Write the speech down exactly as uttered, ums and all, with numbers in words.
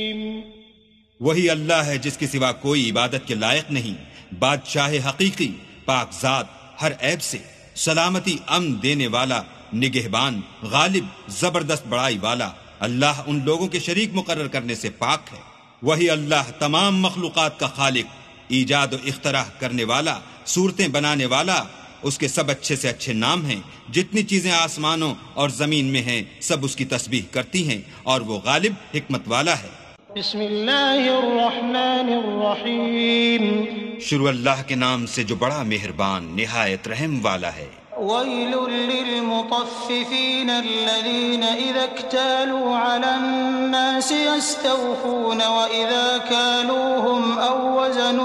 वही अल्लाह है जिसके सिवा कोई इबादत के लायक नहीं, बादशाह हकीकी, पाकज़ात हर ऐब से, सलामती अमन देने वाला, निगहबान, गालिब, जबरदस्त बड़ाई वाला। अल्लाह उन लोगों के शरीक मुकर्रर करने से पाक है। वही अल्लाह तमाम मखलूकात का खालिक, ईजाद और इख्तराह करने वाला, सूरतें बनाने वाला। उसके सब अच्छे से अच्छे नाम हैं। जितनी चीजें आसमानों और जमीन में हैं सब उसकी तस्बीह करती हैं और वो गालिब हिकमत वाला है। बिस्मिल्लाहिर्रहमानिर्रहीम। शुरू अल्लाह के नाम से जो बड़ा मेहरबान निहायत रहम वाला है। वैलुल लिलमुतफ्फिफीन अल्लज़ीन इज़ा इक्तालू अलन्नासि यस्तawफून व इज़ा कालूहुम अव वज़नूहुम